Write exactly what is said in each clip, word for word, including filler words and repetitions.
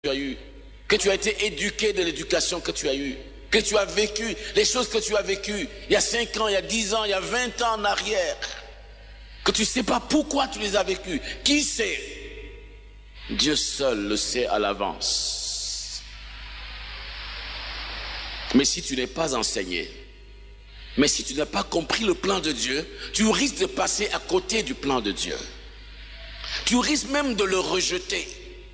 tu as eu, que tu as été éduqué de l'éducation que tu as eue, que tu as vécu, les choses que tu as vécues il y a cinq ans, il y a dix ans, il y a vingt ans en arrière, que tu ne sais pas pourquoi tu les as vécues. Qui sait? Dieu seul le sait à l'avance. Mais si tu n'es pas enseigné, mais si tu n'as pas compris le plan de Dieu, tu risques de passer à côté du plan de Dieu. Tu risques même de le rejeter.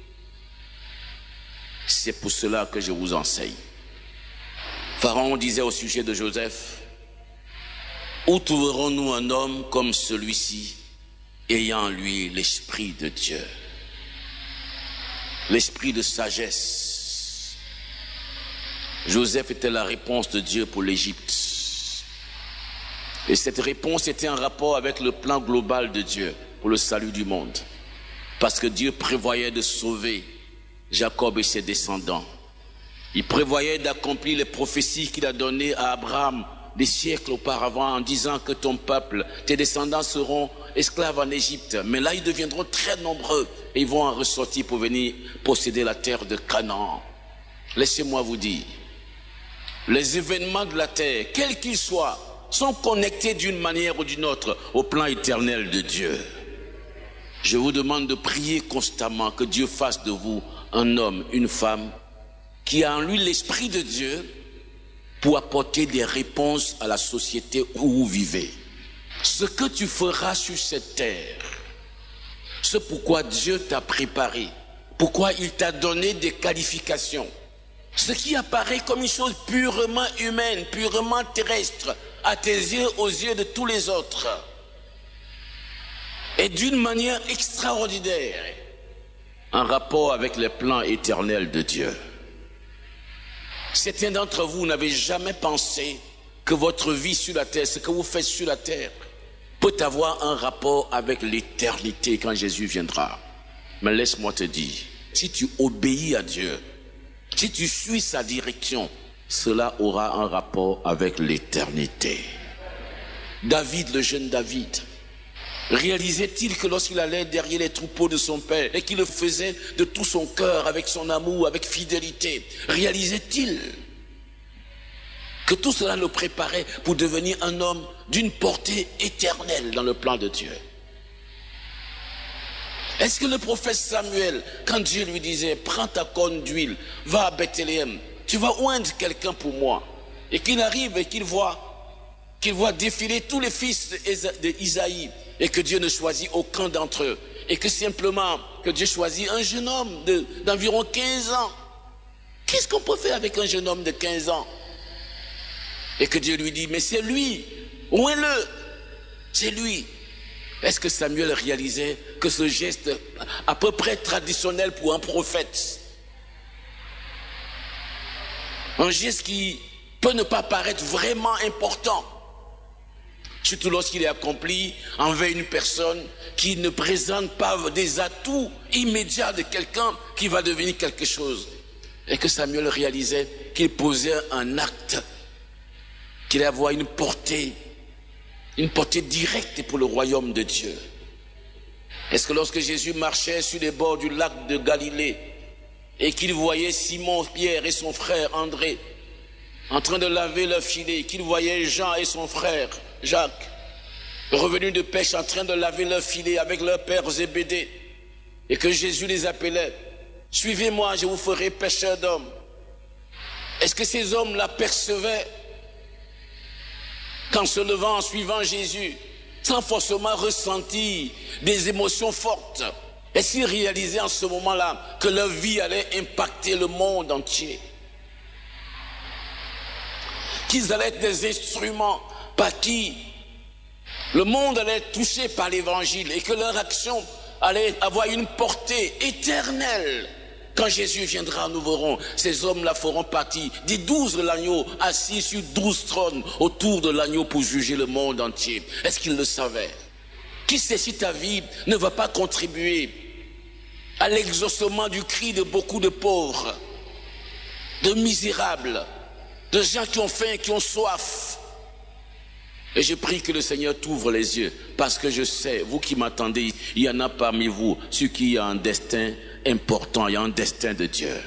C'est pour cela que je vous enseigne. Pharaon disait au sujet de Joseph: où trouverons-nous un homme comme celui-ci, ayant en lui l'esprit de Dieu, l'esprit de sagesse? Joseph était la réponse de Dieu pour l'Égypte. Et cette réponse était en rapport avec le plan global de Dieu pour le salut du monde. Parce que Dieu prévoyait de sauver Jacob et ses descendants. Il prévoyait d'accomplir les prophéties qu'il a données à Abraham des siècles auparavant en disant que ton peuple, tes descendants seront esclaves en Égypte. Mais là, ils deviendront très nombreux et ils vont en ressortir pour venir posséder la terre de Canaan. Laissez-moi vous dire, les événements de la terre, quels qu'ils soient, sont connectés d'une manière ou d'une autre au plan éternel de Dieu. Je vous demande de prier constamment que Dieu fasse de vous un homme, une femme qui a en lui l'esprit de Dieu pour apporter des réponses à la société où vous vivez. Ce que tu feras sur cette terre, ce pourquoi Dieu t'a préparé, pourquoi il t'a donné des qualifications, ce qui apparaît comme une chose purement humaine, purement terrestre, à tes yeux, aux yeux de tous les autres, et d'une manière extraordinaire, en rapport avec les plans éternels de Dieu. Certains d'entre vous n'avaient jamais pensé que votre vie sur la terre, ce que vous faites sur la terre, peut avoir un rapport avec l'éternité quand Jésus viendra. Mais laisse-moi te dire, si tu obéis à Dieu, si tu suis sa direction, cela aura un rapport avec l'éternité. David, le jeune David, réalisait-il que lorsqu'il allait derrière les troupeaux de son père et qu'il le faisait de tout son cœur, avec son amour, avec fidélité, réalisait-il que tout cela le préparait pour devenir un homme d'une portée éternelle dans le plan de Dieu? Est-ce que le prophète Samuel, quand Dieu lui disait: prends ta corne d'huile, va à Bethléem, tu vas oindre quelqu'un pour moi, et qu'il arrive et qu'il voit qu'il voit défiler tous les fils d'Isaïe, et que Dieu ne choisit aucun d'entre eux, et que simplement que Dieu choisit un jeune homme d'environ quinze ans. Qu'est-ce qu'on peut faire avec un jeune homme de quinze ans? Et que Dieu lui dit: mais c'est lui, oins-le, c'est lui. Est-ce que Samuel réalisait que ce geste à peu près traditionnel pour un prophète, un geste qui peut ne pas paraître vraiment important, surtout lorsqu'il est accompli envers une personne qui ne présente pas des atouts immédiats de quelqu'un qui va devenir quelque chose, et que Samuel réalisait qu'il posait un acte qui allait avoir une portée, une portée directe pour le royaume de Dieu? Est-ce que lorsque Jésus marchait sur les bords du lac de Galilée et qu'il voyait Simon, Pierre et son frère André en train de laver leur filet, qu'il voyait Jean et son frère Jacques revenus de pêche en train de laver leur filet avec leur père Zébédée, et que Jésus les appelait: suivez-moi, je vous ferai pêcheurs d'hommes? Est-ce que ces hommes l'apercevaient qu'en se levant, en suivant Jésus, sans forcément ressentir des émotions fortes? Est-ce qu'ils réalisaient en ce moment-là que leur vie allait impacter le monde entier, qu'ils allaient être des instruments par qui le monde allait être touché par l'évangile, et que leur action allait avoir une portée éternelle? Quand Jésus viendra, nous verrons, ces hommes-là feront partie des douze de l'agneau, assis sur douze trônes autour de l'agneau pour juger le monde entier. Est-ce qu'ils le savaient? Qui sait si ta vie ne va pas contribuer à l'exaucement du cri de beaucoup de pauvres, de misérables, de gens qui ont faim, qui ont soif. Et je prie que le Seigneur t'ouvre les yeux, parce que je sais, vous qui m'attendez, il y en a parmi vous, ceux qui ont un destin important, il y a un destin de Dieu.